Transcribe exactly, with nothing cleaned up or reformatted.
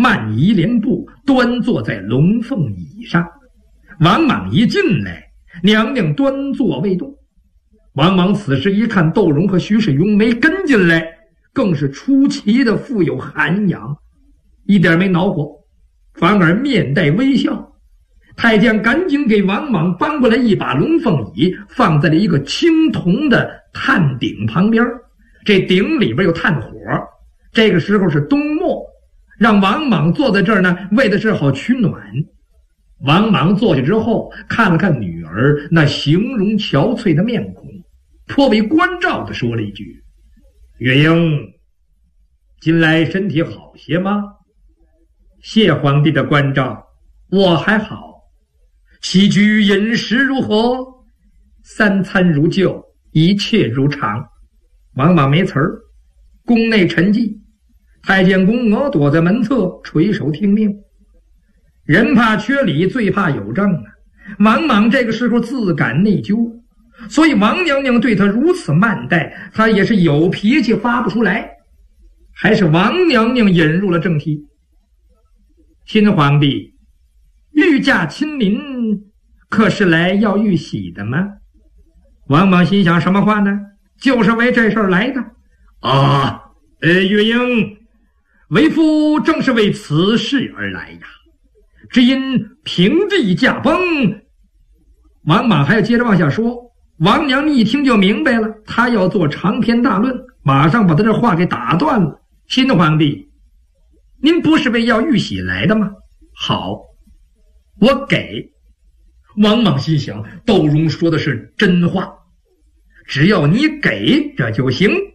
慢移连步，端坐在龙凤椅上。王莽一进来，娘娘端坐未动。王莽此时一看窦融和徐世庸没跟进来，更是出奇的富有涵养，一点没恼火，反而面带微笑。太监赶紧给王莽搬过来一把龙凤椅，放在了一个青铜的炭鼎旁边，这鼎里边有炭火。这个时候是冬末，让王莽坐在这儿呢，为的是好取暖。王莽坐下之后，看了看女儿那形容憔悴的面孔，颇为关照地说了一句：“月英，近来身体好些吗？”“谢皇帝的关照，我还好。起居饮食如何？”“三餐如旧，一切如常。”王莽没词儿。宫内沉寂，太监宫娥躲在门侧垂手听命。人怕缺礼，最怕有证啊！王莽这个时候自感内疚，所以王娘娘对他如此慢待，他也是有脾气发不出来。还是王娘娘引入了正题：“新皇帝，御驾亲临，可是来要玉玺的吗？”王莽心想，什么话呢？就是为这事儿来的。啊，呃，月英，为夫正是为此事而来呀。只因平地驾崩。王莽还要接着往下说，王娘一听就明白了，他要做长篇大论，马上把他这话给打断了。“新的皇帝，您不是为要玉玺来的吗？好，我给。”王莽心想，窦融说的是真话，只要你给这就行。